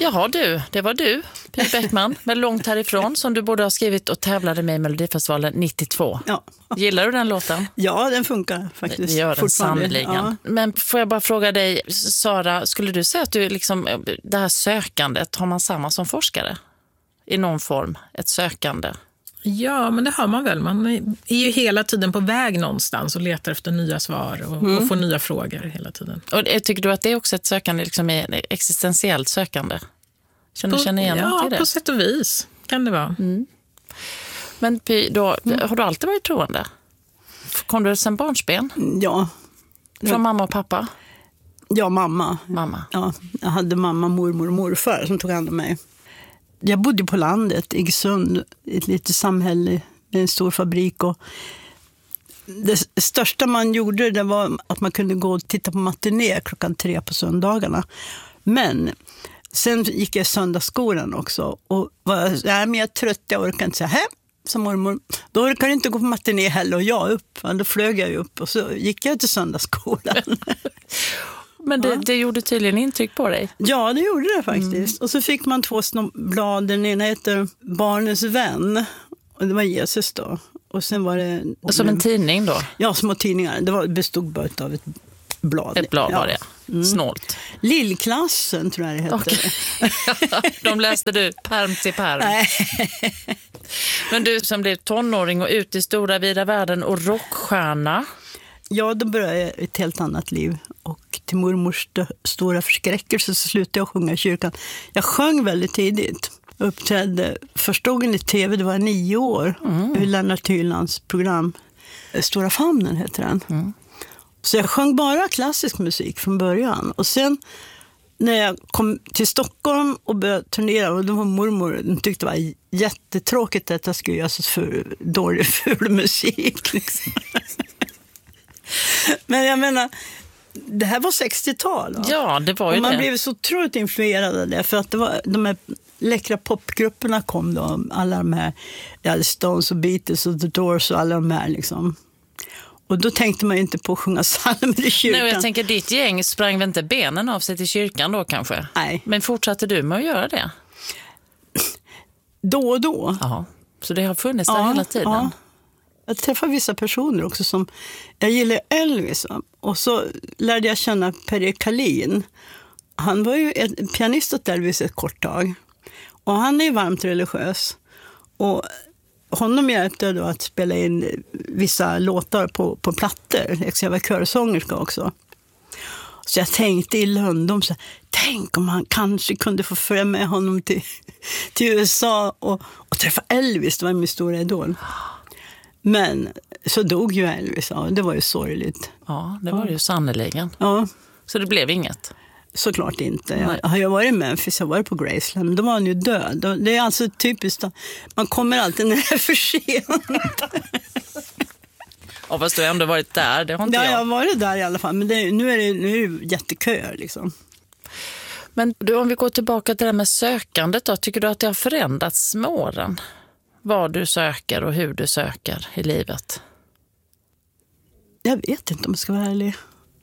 Jaha du, det var du, Py Bäckman, men långt härifrån som du borde ha skrivit och tävlade med i Melodifestivalen 92. Ja. Gillar du den låten? Ja, den funkar faktiskt. Det gör den sannoliken. Ja. Men får jag bara fråga dig, Sara, skulle du säga att du liksom, det här sökandet, har man samma som forskare? I någon form, ett sökande? Ja, men det har man väl. Man är ju hela tiden på väg någonstans och letar efter nya svar och får nya frågor hela tiden. Och tycker du att det är också ett sökande, liksom är existentiellt sökande? Känner igen ja, till det? På sätt och vis kan det vara. Mm. Men Py, då, har du alltid varit troende? Kom du sedan barnsben? Ja. Från mamma och pappa? Ja, mamma. Ja, jag hade mamma, mormor och morfar som tog hand om mig. Jag bodde på landet, Iggesund, ett litet samhälle med en stor fabrik. Och det största man gjorde det var att man kunde gå och titta på matiné 3:00 på söndagarna. Men sen gick jag söndagsskolan också. Och men jag är trött, jag orkar inte säga hem. Som mormor, då orkar jag inte gå på matiné heller och jag upp. Då flög jag upp och så gick jag till söndagsskolan. Men det gjorde tydligen intryck på dig? Ja, det gjorde det faktiskt. Och så fick man 2 blad. Den ena heter Barnens vän. Och det var Jesus då. Och sen var det... Som en tidning då? Ja, små tidningar. Det bestod bara av ett blad. Ett blad var det, snålt. Lillklassen tror jag det hette. Okay. De läste du pärm till pärm. Nej. Men du som blev tonåring och ut i stora vida världen och rockstjärna. Ja, då började jag ett helt annat liv. Och till mormors stora förskräckelse så slutade jag sjunga i kyrkan. Jag sjöng väldigt tidigt. Jag uppträdde första gången i tv, det var 9 år. I Lennart Hylands program. Stora famnen heter den. Så jag sjöng bara klassisk musik från början. Och sen när jag kom till Stockholm och började turnera, och då var mormor, den tyckte det var jättetråkigt att jag skulle göra så för dålig ful musik. Liksom. Men jag menar, det här var 60-tal. Va? Ja, det var ju och man det. blev så otroligt influerad av det. För att det var, de här läckra popgrupperna kom då. Alla de här, Stones och Beatles och The Doors och alla de här liksom. Och då tänkte man ju inte på att sjunga psalmer i kyrkan. Nej, jag tänker ditt gäng sprang väl inte benen av sig till kyrkan då kanske? Nej. Men fortsatte du med att göra det? Då och då. Ja, så det har funnits där hela tiden? Ja. Jag träffade vissa personer också som... Jag gillar Elvis. Och så lärde jag känna Per Kalin. Han var ju en pianist åt Elvis ett kort tag. Och han är ju varmt religiös. Och honom hjälpte då att spela in vissa låtar på plattor. Jag var körsångerska också. Så jag tänkte i London, så tänk om han kanske kunde få följa med honom till USA och träffa Elvis. Det var min stora idol. Men så dog ju Elvis, ja, det var ju sorgligt. Ja, det var det ju sannoliken. Ja. Så det blev inget? Såklart inte. Jag har varit i Memphis, jag har varit på Graceland, men då var han ju död. Det är alltså typiskt, man kommer alltid när det är för sent. Ja, fast du har ändå varit där, det har inte jag. Ja, jag har varit där i alla fall, men nu är det jätteköer liksom. Men du, om vi går tillbaka till det med sökandet då, tycker du att det har förändrats med åren? Vad du söker och hur du söker i livet? Jag vet inte om jag ska vara ärlig.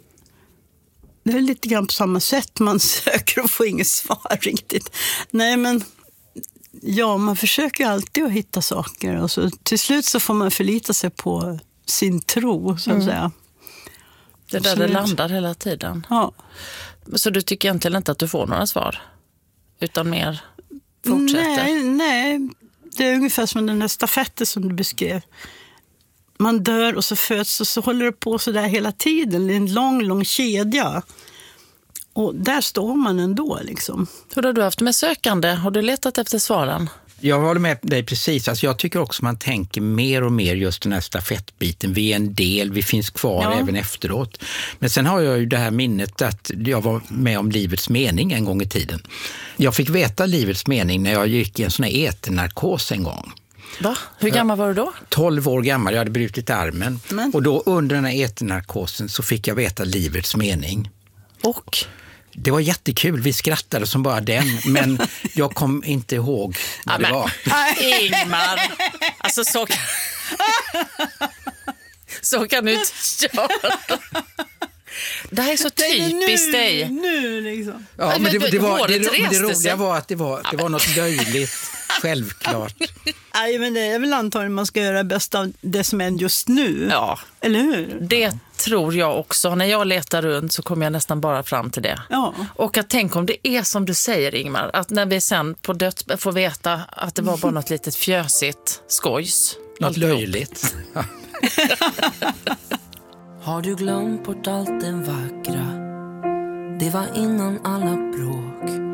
Det är lite grann på samma sätt man söker och får inget svar riktigt. Nej, men ja, man försöker alltid att hitta saker. Och så, till slut så får man förlita sig på sin tro, så att säga. Det där det landar hela tiden. Ja. Så du tycker egentligen inte att du får några svar? Utan mer fortsätter? Nej. Det är ungefär som den där stafetten som du beskrev. Man dör och så föds och så håller det på så där hela tiden. Det är en lång kedja. Och där står man ändå liksom. Hur har du haft med sökande? Har du letat efter svaren? Jag håller med dig precis. Alltså jag tycker också man tänker mer och mer just den här stafettbiten. Vi är en del, vi finns kvar även efteråt. Men sen har jag ju det här minnet att jag var med om livets mening en gång i tiden. Jag fick veta livets mening när jag gick i en sån här eternarkos en gång. Va? Hur gammal var du då? 12 år gammal, jag hade brutit armen. Och då under den här eternarkosen så fick jag veta livets mening. Och? Det var jättekul, vi skrattade som bara den, men jag kom inte ihåg vad det var. Ingmar, alltså så kan du inte köra. Det här är så typiskt dig. Nu liksom. Ja, men det håret roliga var att det var något löjligt, självklart. Nej, men det är väl antagligen man ska göra bäst av det som är just nu. Ja. Eller hur? Det tror jag också. När jag letar runt så kommer jag nästan bara fram till det. Ja. Och att tänk om det är som du säger, Ingmar, att när vi sen på får veta att det var bara något litet fjösigt skojs. Något löjligt. Har du glömt bort allt det vackra? Det var innan alla bråk.